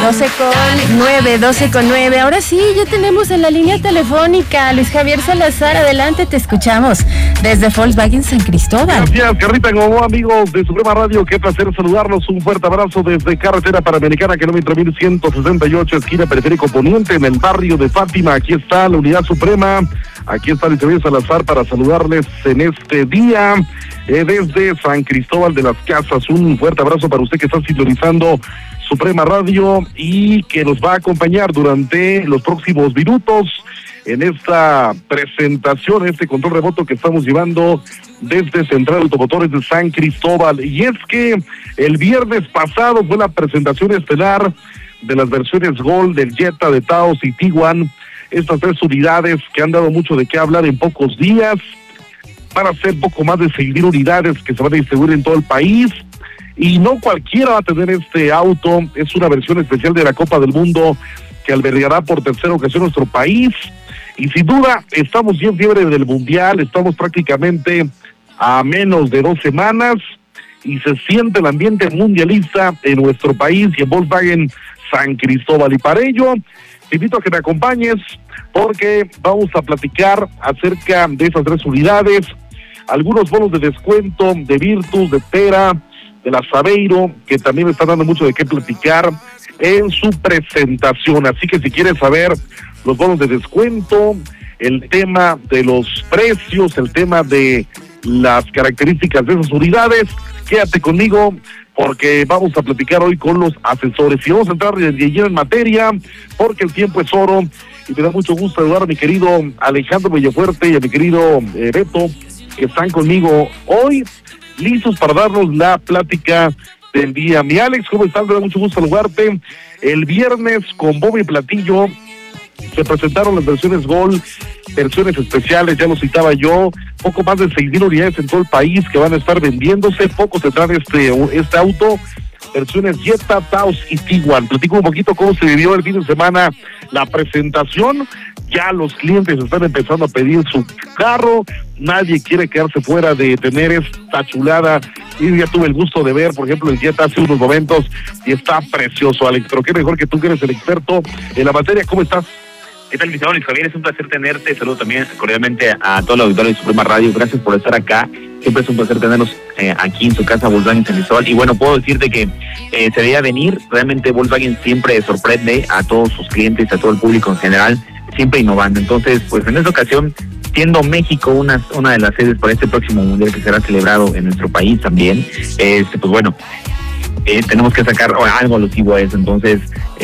12:09. Ahora sí, ya tenemos en la línea telefónica a Luis Javier Salazar. Adelante, te escuchamos desde Volkswagen San Cristóbal. Gracias, Carlita, como amigos de Suprema Radio, qué placer saludarlos. Un fuerte abrazo desde Carretera Panamericana, kilómetro 1168, esquina Periférico Poniente, en el barrio de Fátima. Aquí está la Unidad Suprema. Aquí está Luis Javier Salazar para saludarles en este día desde San Cristóbal de las Casas. Un fuerte abrazo para usted que está sintonizando Suprema Radio y que nos va a acompañar durante los próximos minutos en esta presentación, este control remoto que estamos llevando desde Central Automotores de San Cristóbal. Y es que el viernes pasado fue la presentación estelar de las versiones Gold del Jetta, de Taos y Tiguan. Estas tres unidades que han dado mucho de qué hablar en pocos días. Van a ser poco más de 6,000 unidades que se van a distribuir en todo el país. Y no cualquiera va a tener este auto. Es una versión especial de la Copa del Mundo que albergará por tercera ocasión nuestro país. Y sin duda, estamos ya en fiebre del Mundial. Estamos prácticamente a menos de 2 semanas. Y se siente el ambiente mundialista en nuestro país y en Volkswagen San Cristóbal. Y para ello, te invito a que me acompañes porque vamos a platicar acerca de esas tres unidades. Algunos bonos de descuento de Virtus, de Tera, de la Saveiro, que también me están dando mucho de qué platicar en su presentación. Así que si quieres saber los bonos de descuento, el tema de los precios, el tema de las características de esas unidades, quédate conmigo porque vamos a platicar hoy con los asesores. Y vamos a entrar de lleno en materia porque el tiempo es oro y me da mucho gusto saludar a mi querido Alejandro Villafuerte y a mi querido Beto, que están conmigo hoy, listos para darnos la plática del día. Mi Alex, ¿cómo estás? Me da mucho gusto saludarte. El viernes con bombo y platillo se presentaron las versiones Gold, versiones especiales, ya lo citaba yo, poco más de 6,000 unidades en todo el país que van a estar vendiéndose. Poco tendrán este auto, versiones Jetta, Taos y Tiguan. Platico un poquito cómo se vivió el fin de semana la presentación. Ya los clientes están empezando a pedir su carro, nadie quiere quedarse fuera de tener esta chulada. Y ya tuve el gusto de ver, por ejemplo, el Jetta hace unos momentos y está precioso, Alex. Pero qué mejor que tú, que eres el experto en la materia. ¿Cómo estás? ¿Qué tal, mis amigos? Javier, es un placer tenerte. Saludo también cordialmente a todo el auditorio de Suprema Radio. Gracias por estar acá. Siempre es un placer tenerlos aquí en su casa, Volkswagen San Cristóbal. Y bueno, puedo decirte que se veía venir. Realmente Volkswagen siempre sorprende a todos sus clientes, a todo el público en general, siempre innovando. Entonces, pues en esta ocasión, siendo México una de las sedes para este próximo mundial que será celebrado en nuestro país también, pues bueno, tenemos que sacar algo alusivo a eso. Entonces,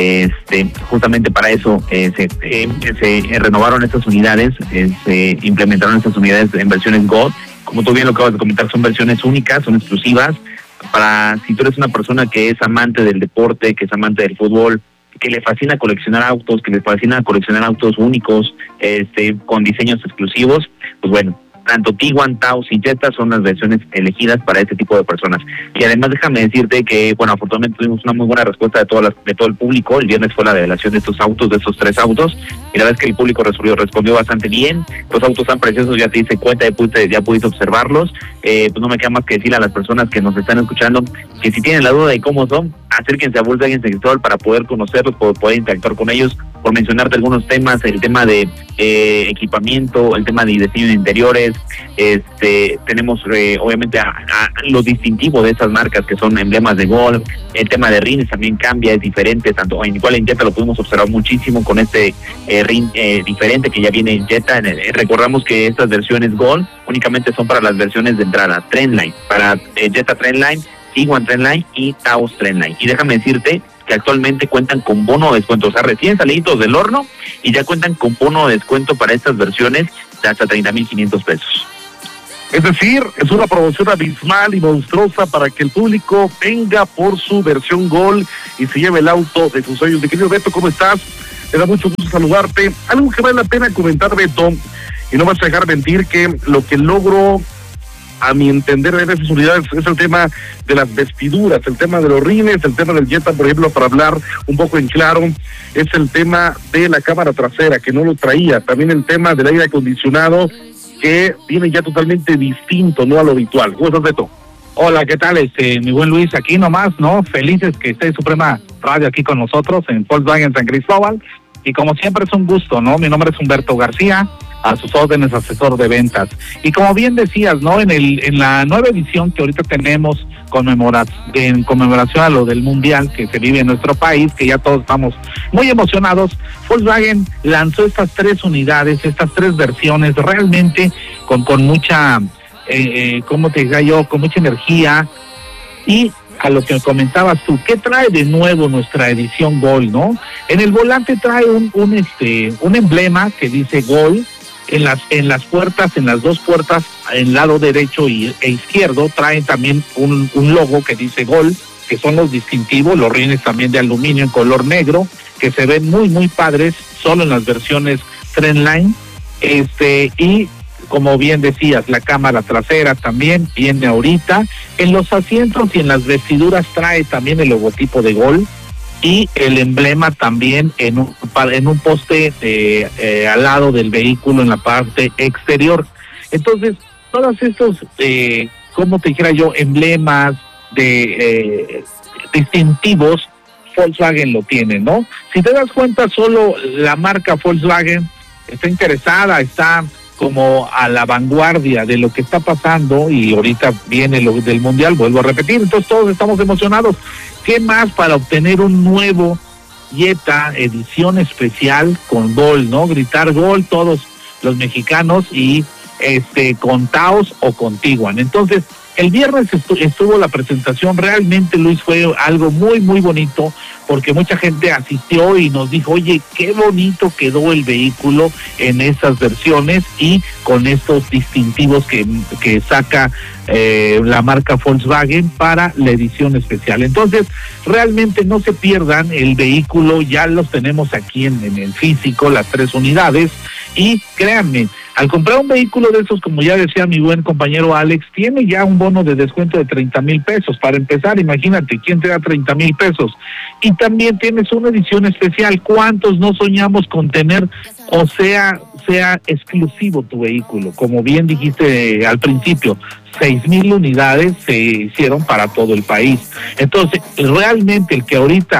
justamente para eso se renovaron estas unidades, se implementaron estas unidades en versiones Gold. Como tú bien lo acabas de comentar, son versiones únicas, son exclusivas para si tú eres una persona que es amante del deporte, que es amante del fútbol, que le fascina coleccionar autos, que le fascina coleccionar autos únicos, con diseños exclusivos. Pues bueno, tanto Tiguan, Taos y Jetta son las versiones elegidas para este tipo de personas. Y además déjame decirte que, bueno, afortunadamente tuvimos una muy buena respuesta de todo el público. El viernes fue la revelación de estos autos, de estos tres autos, y la verdad es que el público respondió bastante bien. Los autos tan preciosos, ya te diste cuenta, ya pudiste observarlos. Pues no me queda más que decirle a las personas que nos están escuchando que si tienen la duda de cómo son, acérquense a Volkswagen San Cristóbal para poder conocerlos, poder interactuar con ellos. Por mencionarte algunos temas, el tema de equipamiento, el tema de diseño de interiores, tenemos obviamente a lo distintivo de estas marcas que son emblemas de Gold. El tema de rines también cambia, es diferente, tanto igual en Jetta lo pudimos observar muchísimo con este rin diferente que ya viene en Jetta. Recordamos que estas versiones Gold únicamente son para las versiones de entrada, Trendline, para Jetta Trendline, Tiguan Trendline y Taos Trendline. Y déjame decirte que actualmente cuentan con bono de descuento, o sea, recién saliditos del horno, y ya cuentan con bono de descuento para estas versiones de hasta 30,500 pesos. Es decir, es una promoción abismal y monstruosa para que el público venga por su versión Gold y se lleve el auto de sus sueños. Mi querido Beto, ¿cómo estás? Me da mucho gusto saludarte. Algo que vale la pena comentar, Beto, y no vas a dejar mentir, que lo que logro, a mi entender, de esas unidades es el tema de las vestiduras, el tema de los rines, el tema del Jetta, por ejemplo, para hablar un poco en claro, es el tema de la cámara trasera, que no lo traía, también el tema del aire acondicionado, que viene ya totalmente distinto, no a lo habitual. ¿Cómo estás, Beto? Hola, ¿qué tal? Mi buen Luis, aquí nomás, ¿no? Felices que esté Suprema Radio aquí con nosotros en Volkswagen San Cristóbal. Y como siempre es un gusto, ¿no? Mi nombre es Humberto García, a sus órdenes, asesor de ventas. Y como bien decías, ¿no? En la nueva edición que ahorita tenemos en conmemoración a lo del Mundial que se vive en nuestro país, que ya todos estamos muy emocionados, Volkswagen lanzó estas 3 unidades, estas 3 versiones, realmente con mucha, ¿cómo te diría yo? Con mucha energía. Y a lo que comentabas tú, ¿qué trae de nuevo nuestra edición Gol, no? En el volante trae un emblema que dice Gol. En las puertas, en las 2 puertas, en lado derecho e izquierdo, traen también un logo que dice Gol, que son los distintivos, los rines también de aluminio en color negro, que se ven muy, muy padres, solo en las versiones Trendline. Y como bien decías, la cámara trasera también viene ahorita. En los asientos y en las vestiduras trae también el logotipo de Gol y el emblema también en un poste al lado del vehículo en la parte exterior. Entonces, todos estos, como te dijera yo, emblemas de distintivos, Volkswagen lo tiene, ¿no? Si te das cuenta, solo la marca Volkswagen está interesada, está como a la vanguardia de lo que está pasando, y ahorita viene lo del Mundial, vuelvo a repetir, entonces todos estamos emocionados. ¿Qué más para obtener un nuevo Jetta edición especial con Gol, ¿no? Gritar Gol todos los mexicanos y con Taos o con Tiguan. Entonces, el viernes estuvo la presentación, realmente, Luis, fue algo muy, muy bonito, porque mucha gente asistió y nos dijo, oye, qué bonito quedó el vehículo en esas versiones y con estos distintivos que saca la marca Volkswagen para la edición especial. Entonces, realmente no se pierdan el vehículo, ya los tenemos aquí en el físico, las 3 unidades, y créanme, al comprar un vehículo de esos, como ya decía mi buen compañero Alex, tiene ya un bono de descuento de 30,000 pesos. Para empezar, imagínate, ¿quién te da 30,000 pesos? Y también tienes una edición especial. ¿Cuántos no soñamos con tener, o sea exclusivo tu vehículo? Como bien dijiste al principio, 6,000 unidades se hicieron para todo el país. Entonces, realmente el que ahorita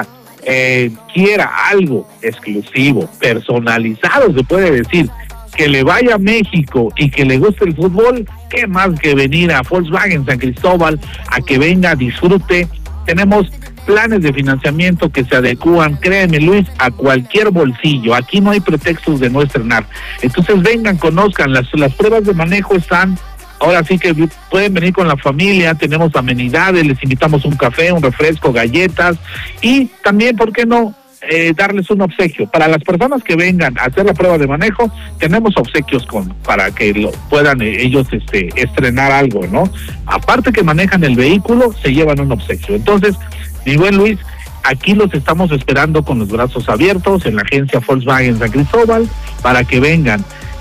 quiera algo exclusivo, personalizado, se puede decir, que le vaya a México y que le guste el fútbol, qué más que venir a Volkswagen San Cristóbal, a que venga, disfrute. Tenemos planes de financiamiento que se adecúan, créeme, Luis, a cualquier bolsillo. Aquí no hay pretextos de no estrenar. Entonces vengan, conozcan, las pruebas de manejo están, ahora sí que pueden venir con la familia, tenemos amenidades, les invitamos un café, un refresco, galletas, y también, ¿por qué no?, darles un obsequio. Para las personas que vengan a hacer la prueba de manejo, tenemos obsequios para que lo puedan ellos estrenar algo, ¿no? Aparte que manejan el vehículo, se llevan un obsequio. Entonces, mi buen Luis, aquí los estamos esperando con los brazos abiertos en la agencia Volkswagen San Cristóbal para que vengan,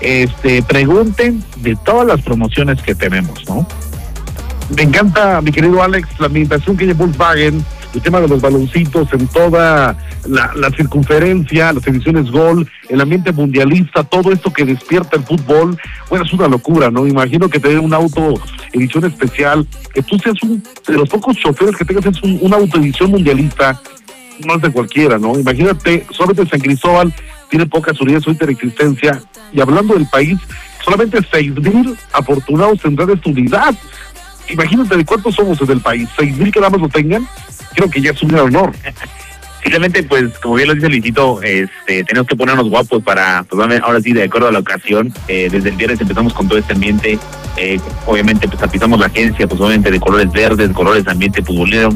pregunten de todas las promociones que tenemos, ¿no? Me encanta, mi querido Alex, la invitación que lleva Volkswagen, el tema de los baloncitos en toda la circunferencia, las ediciones Gol, el ambiente mundialista, todo esto que despierta el fútbol. Bueno, es una locura, ¿no? Imagino que tener un auto edición especial, que tú seas de los pocos choferes que tengas un auto edición mundialista, no es de cualquiera, ¿no? Imagínate, solamente San Cristóbal tiene pocas unidades ahorita en existencia, y hablando del país, solamente 6,000 afortunados tendrán esta unidad. Imagínate de cuántos somos en el país, 6,000 que nada más lo tengan, creo que ya es un gran honor. Simplemente, pues, como bien lo dice Luisito, tenemos que ponernos guapos para, pues, ahora sí, de acuerdo a la ocasión. Desde el viernes empezamos con todo este ambiente, obviamente, pues, tapizamos la agencia, pues, obviamente, de colores verdes, colores de ambiente futbolero.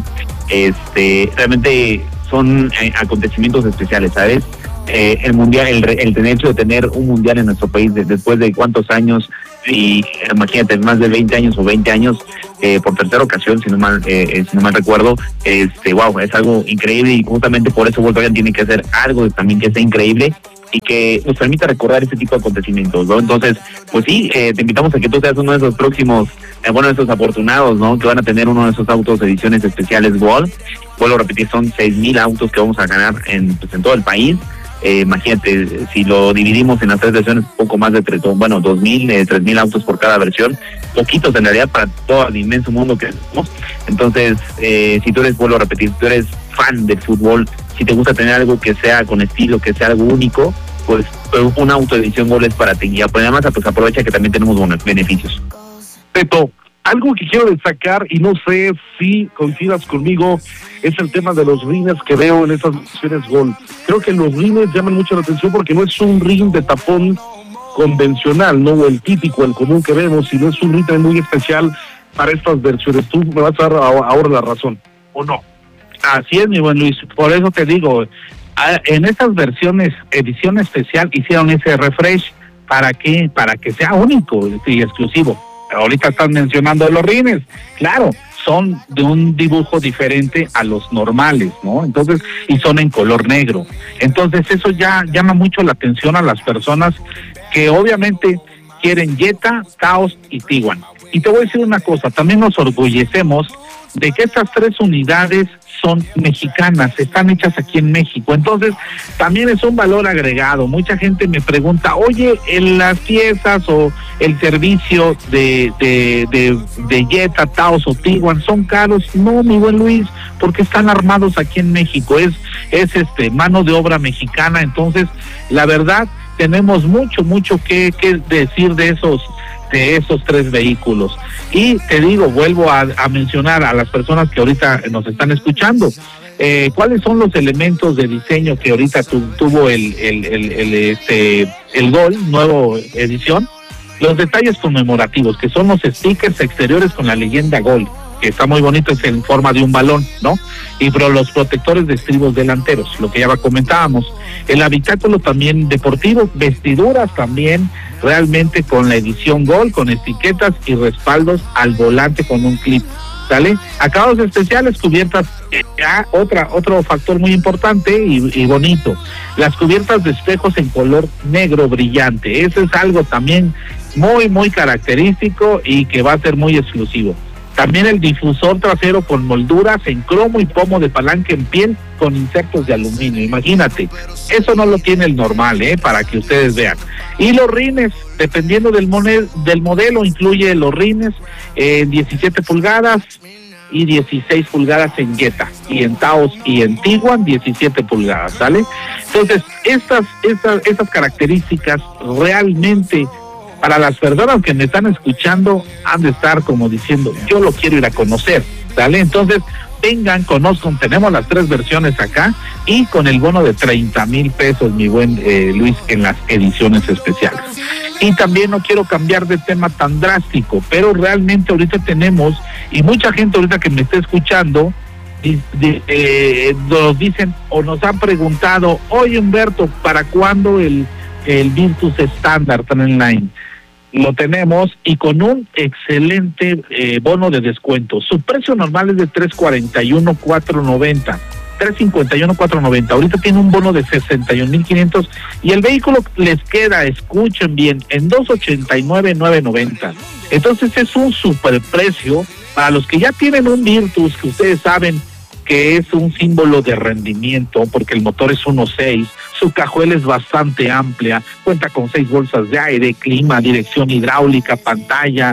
Realmente son acontecimientos especiales, ¿sabes? El mundial, el hecho de tener un mundial en nuestro país después de cuántos años, y imagínate, más de 20 años o 20 años, por tercera ocasión, si no mal recuerdo, wow, es algo increíble, y justamente por eso Volkswagen tiene que hacer algo también que sea increíble y que nos permita recordar este tipo de acontecimientos, ¿no? Entonces, pues sí, te invitamos a que tú seas uno de esos próximos, de esos afortunados, ¿no?, que van a tener uno de esos autos ediciones especiales Gol. Vuelvo a repetir, son 6,000 autos que vamos a ganar en todo el país. Imagínate, si lo dividimos en las 3 versiones, poco más de 2,000, 3,000 autos por cada versión, poquitos en realidad para todo el inmenso mundo que tenemos. Entonces, si tú eres, vuelvo a repetir, si tú eres fan del fútbol, si te gusta tener algo que sea con estilo, que sea algo único, pues una autoedición Gol es para ti. Y además pues aprovecha que también tenemos buenos beneficios. Beto, algo que quiero destacar, y no sé si coincidas conmigo, es el tema de los rines que veo en estas versiones Gol. Creo que los rines llaman mucho la atención porque no es un rin de tapón convencional, no el típico, el común que vemos, sino es un rin muy especial para estas versiones. Tú me vas a dar ahora la razón, ¿o no? Así es, mi buen Luis, por eso te digo, en estas versiones, edición especial, hicieron ese refresh. ¿Para qué? Para que sea único y exclusivo. Ahorita están mencionando los rines, claro, son de un dibujo diferente a los normales, ¿no? Entonces, y son en color negro. Entonces, eso ya llama mucho la atención a las personas que obviamente quieren Jetta, Taos y Tiguan. Y te voy a decir una cosa, también nos orgullecemos de que estas 3 unidades son mexicanas, están hechas aquí en México. Entonces, también es un valor agregado. Mucha gente me pregunta, oye, en las piezas o el servicio de Jetta, Taos o Tiguan, ¿son caros? No, mi buen Luis, porque están armados aquí en México. Es mano de obra mexicana. Entonces, la verdad, tenemos mucho que decir de esos 3 vehículos. Y te digo, vuelvo a mencionar a las personas que ahorita nos están escuchando, ¿cuáles son los elementos de diseño que ahorita tuvo el Gol, nueva edición? Los detalles conmemorativos, que son los stickers exteriores con la leyenda Gol, que está muy bonito, es en forma de un balón, ¿no? Y los protectores de estribos delanteros, lo que ya comentábamos. El habitáculo también deportivo, vestiduras también, realmente con la edición Gol, con etiquetas y respaldos al volante con un clip, ¿sale? Acabados especiales, cubiertas, otro factor muy importante y bonito, las cubiertas de espejos en color negro brillante. Eso es algo también muy característico y que va a ser muy exclusivo. También el difusor trasero con molduras en cromo y pomo de palanca en piel con insertos de aluminio. Imagínate, eso no lo tiene el normal, para que ustedes vean. Y los rines, dependiendo del modelo, incluye los rines 17 pulgadas y 16 pulgadas en Jetta, y en Taos y en Tiguan 17 pulgadas, ¿sale? Entonces, estas características realmente, para las personas que me están escuchando, han de estar como diciendo, yo lo quiero ir a conocer, ¿sale? Entonces, vengan, conozcan, tenemos las 3 versiones acá, y con el bono de 30,000 pesos, mi buen Luis, en las ediciones especiales. Y también no quiero cambiar de tema tan drástico, pero realmente ahorita tenemos, y mucha gente ahorita que me está escuchando, nos dicen o nos han preguntado, oye Humberto, ¿para cuándo el Virtus estándar Trendline? Lo tenemos y con un excelente bono de descuento. Su precio normal es de $341,490. $351,490. Ahorita tiene un bono de $61,500 y el vehículo les queda, escuchen bien, en $289,990. Entonces es un superprecio para los que ya tienen un Virtus, que ustedes saben que es un símbolo de rendimiento porque el motor es 1.6, su cajuela es bastante amplia, cuenta con 6 bolsas de aire, clima, dirección hidráulica, pantalla,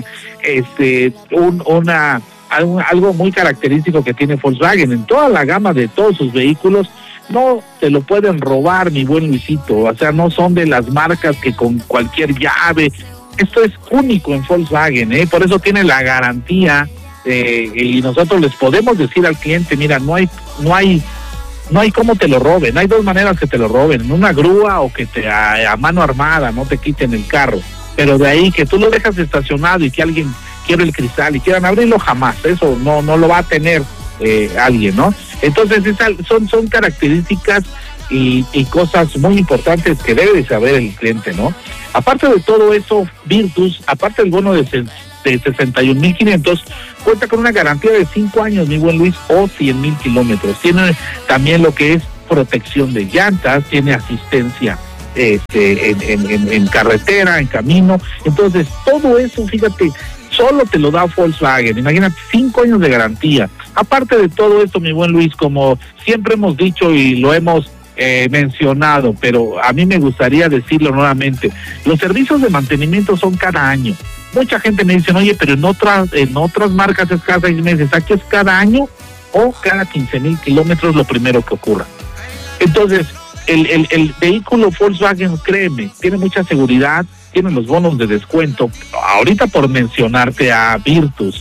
algo muy característico que tiene Volkswagen en toda la gama de todos sus vehículos. No te lo pueden robar, mi buen Luisito, o sea, no son de las marcas que con cualquier llave. Esto es único en Volkswagen, por eso tiene la garantía. Y nosotros les podemos decir al cliente, mira, no hay cómo te lo roben. Hay 2 maneras que te lo roben, en una grúa o que a mano armada no te quiten el carro, pero de ahí que tú lo dejas estacionado y que alguien quiera el cristal y quieran abrirlo, jamás. Eso no lo va a tener alguien, ¿no? Entonces son características y cosas muy importantes que debe de saber el cliente, ¿no? Aparte de todo eso, Virtus, aparte del bono de 61,500, cuenta con una garantía de 5 años, mi buen Luis, o 100,000 kilómetros. Tiene también lo que es protección de llantas, tiene asistencia en carretera, en camino. Entonces, todo eso, fíjate, solo te lo da Volkswagen. Imagínate, 5 años de garantía. Aparte de todo esto, mi buen Luis, como siempre hemos dicho y lo hemos mencionado, pero a mí me gustaría decirlo nuevamente, los servicios de mantenimiento son cada año. Mucha gente me dice, oye, pero en otras marcas es cada 6 meses, aquí es cada año o cada 15,000 kilómetros lo primero que ocurra. Entonces, el vehículo Volkswagen, créeme, tiene mucha seguridad, tiene los bonos de descuento. Ahorita por mencionarte a Virtus,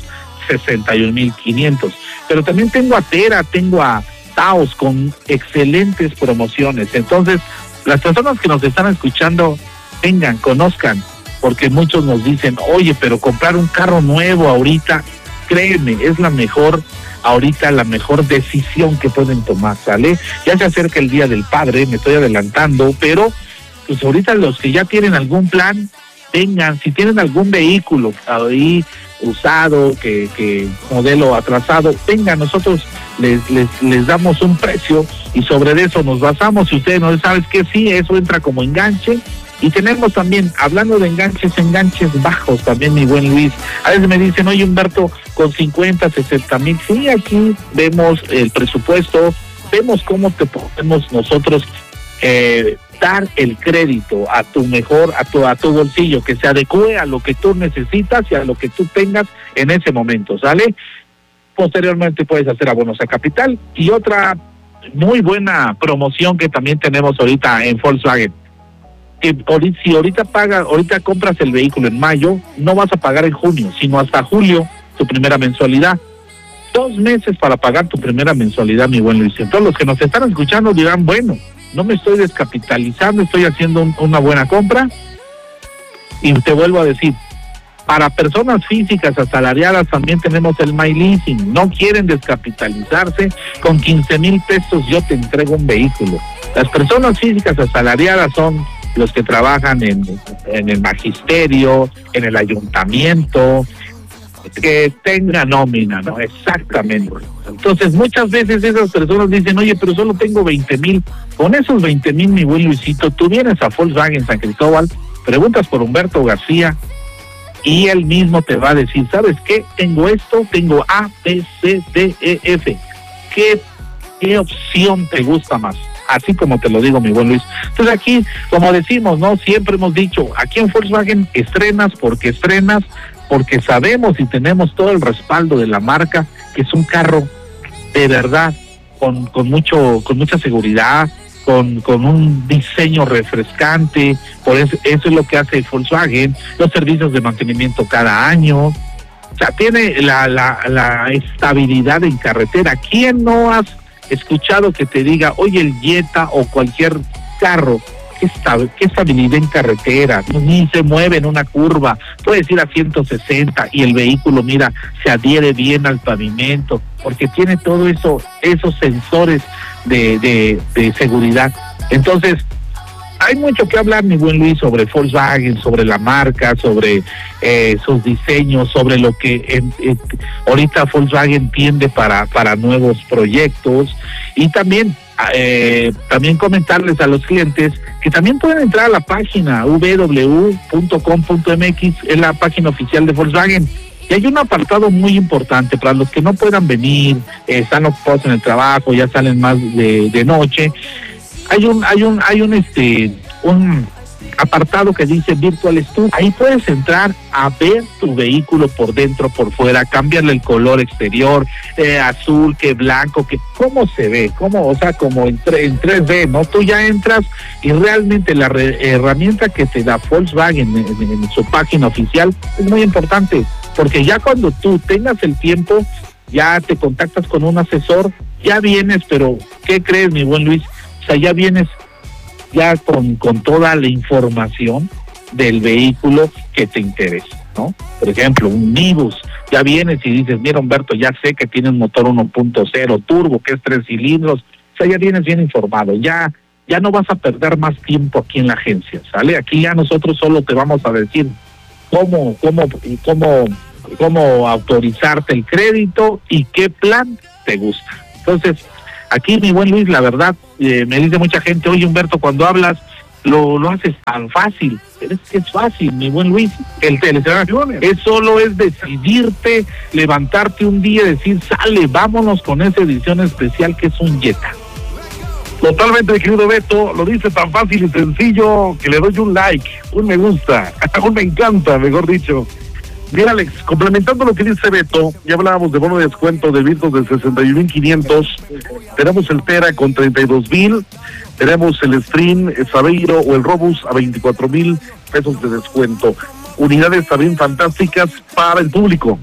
61,500. Pero también tengo a Tera, tengo a Taos con excelentes promociones. Entonces, las personas que nos están escuchando, vengan, conozcan, porque muchos nos dicen, oye, pero comprar un carro nuevo ahorita, créeme, es la mejor decisión que pueden tomar, ¿sale? Ya se acerca el Día del Padre, me estoy adelantando, pero pues ahorita los que ya tienen algún plan, vengan, si tienen algún vehículo ahí usado, que modelo atrasado, vengan, nosotros les damos un precio y sobre eso nos basamos. Si ustedes no saben que sí, eso entra como enganche. Y tenemos también, hablando de enganches bajos también, mi buen Luis. A veces me dicen, oye Humberto, con 50, 60 mil, sí, aquí vemos el presupuesto, vemos cómo te podemos nosotros dar el crédito a tu bolsillo, que se adecue a lo que tú necesitas y a lo que tú tengas en ese momento, ¿sale? Posteriormente puedes hacer abonos a capital. Y otra muy buena promoción que también tenemos ahorita en Volkswagen, que si ahorita compras el vehículo en mayo, no vas a pagar en junio, sino hasta julio tu primera mensualidad. 2 meses para pagar tu primera mensualidad, mi buen Luis. Entonces los que nos están escuchando dirán, bueno, no me estoy descapitalizando, estoy haciendo una buena compra. Y te vuelvo a decir, para personas físicas asalariadas también tenemos el My Leasing. No quieren descapitalizarse, con 15,000 pesos yo te entrego un vehículo. Las personas físicas asalariadas son los que trabajan en el magisterio, en el ayuntamiento, que tengan nómina, ¿no? Exactamente. Entonces, muchas veces esas personas dicen, oye, pero solo tengo 20,000. Con esos 20,000, mi buen Luisito, tú vienes a Volkswagen San Cristóbal, preguntas por Humberto García, y él mismo te va a decir, ¿sabes qué? Tengo esto, tengo A, B, C, D, E, F. ¿Qué opción te gusta más? Así como te lo digo, mi buen Luis. Entonces aquí, como decimos, ¿no? Siempre hemos dicho, aquí en Volkswagen estrenas porque sabemos y tenemos todo el respaldo de la marca, que es un carro de verdad, con mucha seguridad, con un diseño refrescante. Por eso es lo que hace Volkswagen, los servicios de mantenimiento cada año. O sea, tiene la estabilidad en carretera. ¿Quién no has escuchado que te diga, oye, el Jetta o cualquier carro, qué estabilidad en carretera, ni se mueve en una curva, puedes ir a 160 y el vehículo, mira, se adhiere bien al pavimento, porque tiene todo eso, esos sensores de seguridad. Entonces, hay mucho que hablar, mi buen Luis, sobre Volkswagen, sobre la marca, sobre sus diseños, sobre lo que ahorita Volkswagen tiende para nuevos proyectos. Y también comentarles a los clientes que también pueden entrar a la página www.com.mx, es la página oficial de Volkswagen. Y hay un apartado muy importante para los que no puedan venir, están ocupados en el trabajo, ya salen más de noche. Hay un apartado que dice Virtual Studio. Ahí puedes entrar a ver tu vehículo por dentro, por fuera, cambiarle el color exterior, azul, que blanco, que cómo se ve, como en 3D, ¿no? Tú ya entras y realmente la herramienta que te da Volkswagen en su página oficial es muy importante, porque ya cuando tú tengas el tiempo, ya te contactas con un asesor, ya vienes, pero ¿qué crees, mi buen Luis? O sea, ya vienes ya con toda la información del vehículo que te interesa, ¿no? Por ejemplo, un Nibus, ya vienes y dices, mira Humberto, ya sé que tiene un motor 1.0 turbo, que es 3 cilindros, o sea, ya vienes bien informado, ya no vas a perder más tiempo aquí en la agencia, ¿sale? Aquí ya nosotros solo te vamos a decir cómo autorizarte el crédito y qué plan te gusta. Entonces, aquí, mi buen Luis, la verdad, me dice mucha gente, oye Humberto, cuando hablas lo haces tan fácil. Pero es que es fácil, mi buen Luis. Solo es decidirte, levantarte un día y decir, sale, vámonos con esa edición especial que es un Jetta. Totalmente, querido Beto, lo dice tan fácil y sencillo que le doy un like, un me gusta, un me encanta, mejor dicho. Bien, Alex, complementando lo que dice Beto, ya hablábamos de bono de descuento de Virtus de 61,500, tenemos el Tera con 32,000, tenemos el Stream, el Saveiro o el Robus a 24,000 pesos de descuento. Unidades también fantásticas para el público.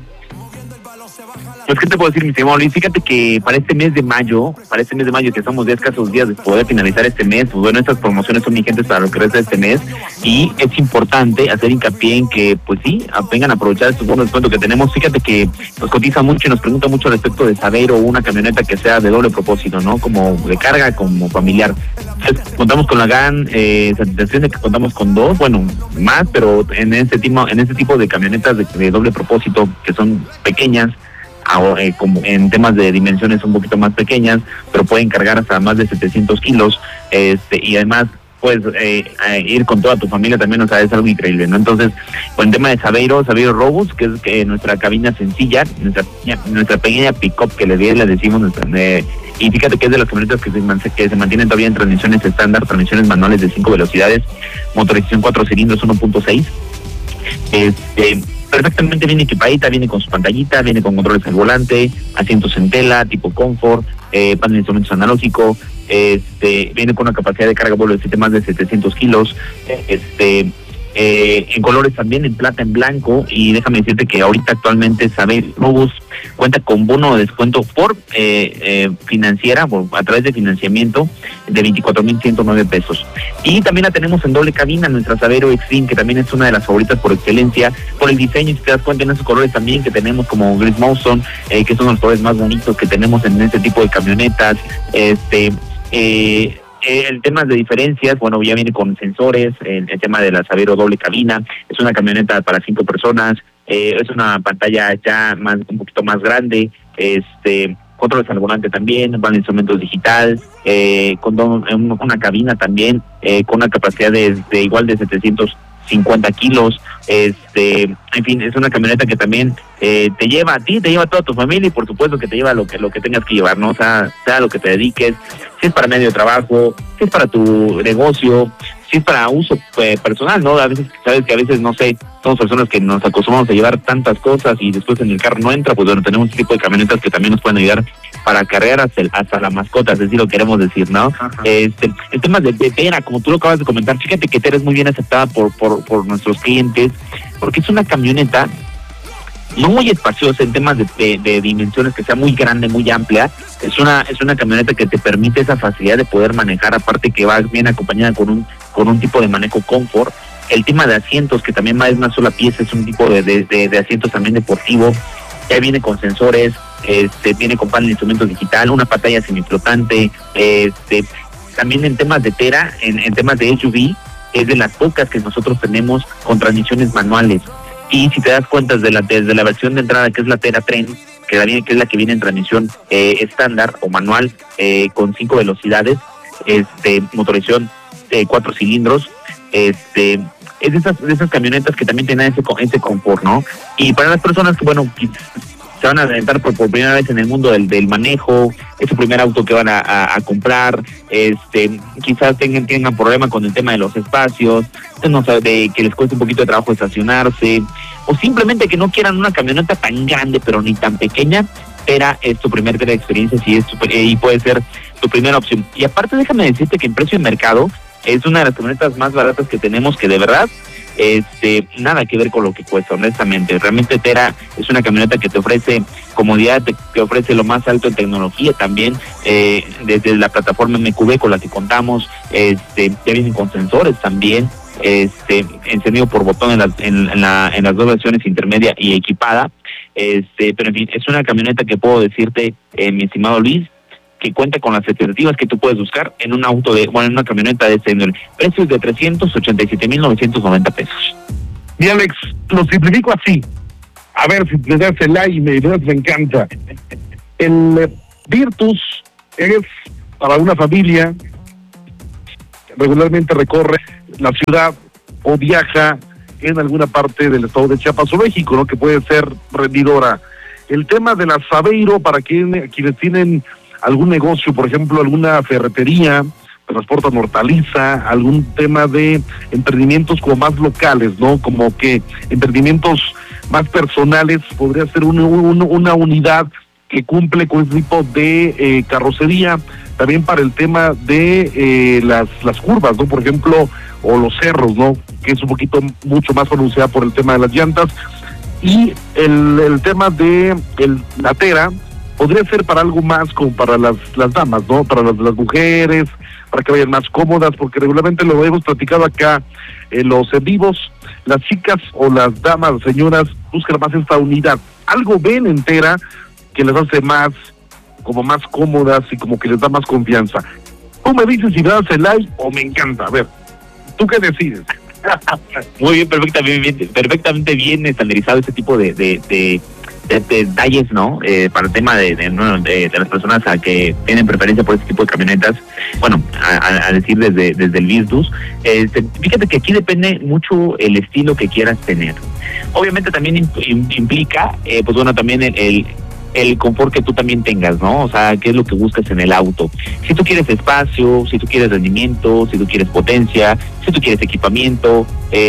Pues, ¿qué te puedo decir, mi estimado Luis? Fíjate que para este mes de mayo, que estamos ya escasos días de poder finalizar este mes, pues bueno, estas promociones son vigentes para lo que resta de este mes, y es importante hacer hincapié en que, pues sí, vengan a aprovechar estos bonos de descuento que tenemos. Fíjate que nos cotiza mucho y nos pregunta mucho respecto de Saveiro, una camioneta que sea de doble propósito, ¿no? Como de carga, como familiar. Entonces, contamos con la gran satisfacción de que contamos con dos, bueno, más, pero en este tipo de camionetas de doble propósito, que son pequeñas, como en temas de dimensiones un poquito más pequeñas, pero pueden cargar hasta más de 700 kilos, y además puedes ir con toda tu familia también, o sea, es algo increíble, ¿no? Entonces, con el tema de Saveiro Robus, que es nuestra cabina sencilla, nuestra pequeña pick-up que le decimos, y fíjate que es de las camionetas que se mantienen todavía en transmisiones estándar, transmisiones manuales de 5 velocidades, motorización 4 cilindros 1.6, perfectamente bien equipadita, viene con su pantallita, viene con controles al volante, asientos en tela, tipo confort, panel de instrumentos analógico, viene con una capacidad de carga vuelo de más de 700 kilos, en colores también, en plata, en blanco, y déjame decirte que ahorita actualmente Saveiro Robus cuenta con bono de descuento por financiera, a través de financiamiento de 24,109 pesos. Y también la tenemos en doble cabina, nuestra Saveiro Extreme, que también es una de las favoritas por excelencia, por el diseño, si te das cuenta en esos colores también que tenemos como Gris Mawson, que son los colores más bonitos que tenemos en este tipo de camionetas. El tema de diferencias, bueno, ya viene con sensores, el tema de la Saveiro doble cabina, es una camioneta para 5 personas, es una pantalla ya un poquito más grande, controles al volante también, van instrumentos digital, con una cabina también, con una capacidad de igual de 750 kilos, en fin, es una camioneta que también te lleva a ti, te lleva a toda tu familia, y por supuesto que te lleva lo que tengas que llevar, ¿no? O sea lo que te dediques, si es para medio de trabajo, si es para tu negocio, si es para uso personal, ¿no? A veces, sabes que a veces, no sé, somos personas que nos acostumbramos a llevar tantas cosas y después en el carro no entra, pues bueno, tenemos este tipo de camionetas que también nos pueden ayudar para cargar hasta la mascota, es decir, lo queremos decir, ¿no? El tema de Tera, como tú lo acabas de comentar, fíjate que Tera es muy bien aceptada por nuestros clientes, porque es una camioneta no muy espaciosa en temas de dimensiones, que sea muy grande, muy amplia. Es una camioneta que te permite esa facilidad de poder manejar, aparte que va bien acompañada con un tipo de manejo confort. El tema de asientos, que también es una sola pieza, es un tipo de asientos también deportivo, ya viene con sensores, viene con panel de instrumentos digital, una pantalla semiflotante, también en temas de Tera, en temas de SUV, es de las pocas que nosotros tenemos con transmisiones manuales. Y si te das cuenta, desde la versión de entrada, que es la Tera Tren, que es la que viene en transmisión estándar o manual, con 5 velocidades, motorización 4 cilindros, es de esas camionetas que también tienen ese confort, ¿no? Y para las personas que, bueno, se van a adentar por primera vez en el mundo del manejo, es su primer auto que van a comprar, quizás tengan problema con el tema de los espacios, no sabe, que les cueste un poquito de trabajo estacionarse, o simplemente que no quieran una camioneta tan grande pero ni tan pequeña. Tera es tu primer Tera experiencia, y puede ser tu primera opción. Y aparte, déjame decirte que en precio de mercado es una de las camionetas más baratas que tenemos, que de verdad nada que ver con lo que cuesta, honestamente. Realmente Tera es una camioneta que te ofrece comodidad, te ofrece lo más alto en tecnología también, desde la plataforma MQB con la que contamos, ya vienen con sensores también, encendido por botón en las dos versiones, intermedia y equipada, pero en fin, es una camioneta que puedo decirte, mi estimado Luis, que cuenta con las expectativas que tú puedes buscar en un auto en una camioneta de este nivel. Precios de 387,990 pesos. Y Alex, lo simplifico así. A ver si te das el like, me encanta. El Virtus es para una familia, regularmente recorre la ciudad o viaja en alguna parte del estado de Chiapas o México, ¿no? Que puede ser rendidora. El tema de la Saveiro, para quienes tienen algún negocio, por ejemplo, alguna ferretería, transportan hortaliza, algún tema de emprendimientos como más locales, ¿no? Como que emprendimientos más personales, podría ser una unidad que cumple con ese tipo de carrocería, también para el tema de las curvas, ¿no? Por ejemplo, o los cerros, ¿no? Que es un poquito mucho más pronunciada por el tema de las llantas. Y el tema de la Tera podría ser para algo más como para las damas, ¿no? Para las mujeres, para que vayan más cómodas, porque regularmente lo hemos platicado acá en los en vivos, las chicas o las damas, señoras, buscan más esta unidad. Algo ven entera que les hace más cómodas y como que les da más confianza. Tú me dices si me das el like o me encanta. A ver, ¿tú qué decides? Muy bien, perfectamente bien estandarizado este tipo de detalles, ¿no? Para el tema de las personas a que tienen preferencia por este tipo de camionetas, bueno, a decir desde el Virtus, fíjate que aquí depende mucho el estilo que quieras tener. Obviamente también implica, pues bueno, también el confort que tú también tengas, ¿no? O sea, qué es lo que buscas en el auto. Si tú quieres espacio, si tú quieres rendimiento, si tú quieres potencia, si tú quieres equipamiento,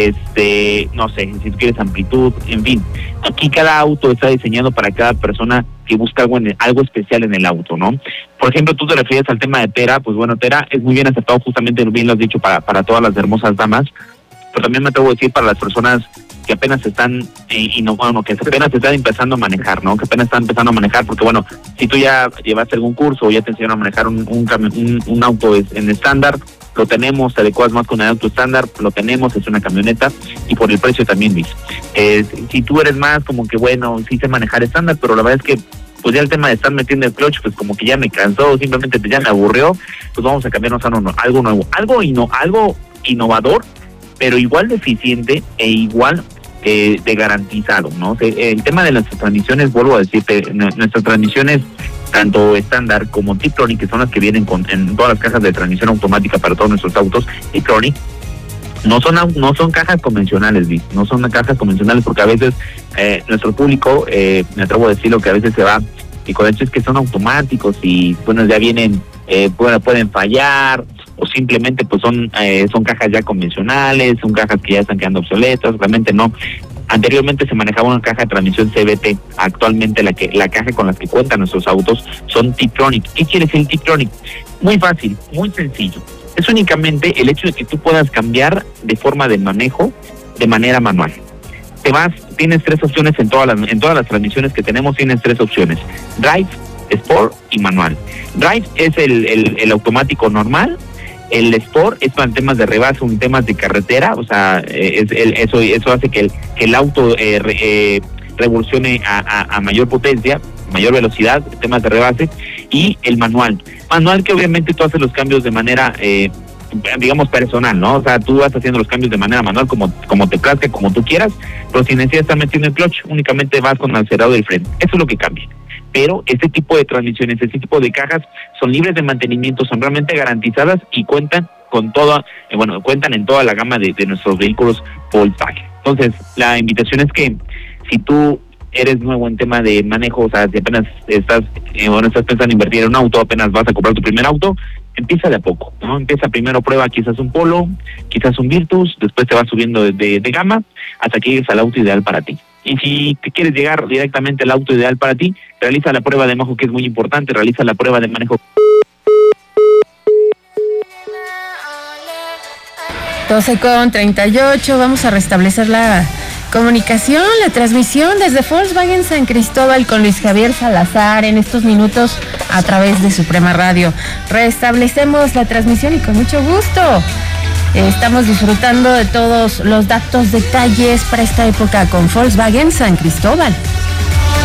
no sé, si tú quieres amplitud, en fin. Aquí cada auto está diseñado para cada persona que busca algo especial en el auto, ¿no? Por ejemplo, tú te refieres al tema de Tera, pues bueno, Tera es muy bien aceptado, justamente bien lo has dicho, para todas las hermosas damas, pero también me atrevo a decir para las personas que apenas están que apenas están empezando a manejar, ¿no? Que apenas están empezando a manejar, porque bueno, si tú ya llevaste algún curso o ya te enseñaron a manejar un auto en estándar, lo tenemos, te adecuas más con el auto estándar, lo tenemos, es una camioneta, y por el precio también, Luis. Si tú eres más como que, bueno, sí sé manejar estándar, pero la verdad es que pues ya el tema de estar metiendo el clutch, pues como que ya me cansó, simplemente ya me aburrió, pues vamos a cambiarnos a algo nuevo, algo innovador, pero igual de eficiente e igual de garantizado, ¿no? El tema de nuestras transmisiones, vuelvo a decirte, nuestras transmisiones, tanto estándar como Tiptronic, que son las que vienen en todas las cajas de transmisión automática para todos nuestros autos, Tiptronic, no son cajas convencionales, Luis, no son cajas convencionales, porque a veces nuestro público, me atrevo a decirlo, que a veces se va y con hecho es que son automáticos y bueno, ya vienen, pueden fallar, o simplemente pues son cajas ya convencionales, son cajas que ya están quedando obsoletas, realmente no. Anteriormente se manejaba una caja de transmisión CVT, actualmente la caja con la que cuentan nuestros autos son Tiptronic. ¿Qué quiere decir Tiptronic? Muy fácil, muy sencillo. Es únicamente el hecho de que tú puedas cambiar de forma de manejo de manera manual. Tienes tres opciones en todas las transmisiones que tenemos, tienes tres opciones: Drive, Sport y manual. Drive es el automático normal. El Sport es para temas de rebase o en temas de carretera, o sea, eso hace que el auto revolucione a mayor potencia, mayor velocidad, temas de rebase. Y el manual que obviamente tú haces los cambios de manera digamos personal, ¿no? O sea, tú vas haciendo los cambios de manera manual como te plazca, como tú quieras, pero sin necesidad de estar metiendo el clutch, únicamente vas con el acelerador del freno. Eso es lo que cambia. Pero este tipo de transmisiones, este tipo de cajas son libres de mantenimiento, son realmente garantizadas y cuentan cuentan en toda la gama de nuestros vehículos Volkswagen. Entonces, la invitación es que si tú eres nuevo en tema de manejo, o sea, si apenas estás pensando en invertir en un auto, apenas vas a comprar tu primer auto, empieza de a poco, ¿no? Empieza primero, prueba quizás un Polo, quizás un Virtus, después te vas subiendo de gama hasta que llegues al auto ideal para ti. Y si te quieres llegar directamente al auto ideal para ti, realiza la prueba de manejo, que es muy importante, realiza la prueba de manejo. 12:38, vamos a restablecer la comunicación, la transmisión desde Volkswagen San Cristóbal con Luis Javier Salazar en estos minutos a través de Suprema Radio. Restablecemos la transmisión y con mucho gusto. Estamos disfrutando de todos los datos, detalles para esta época con Volkswagen San Cristóbal.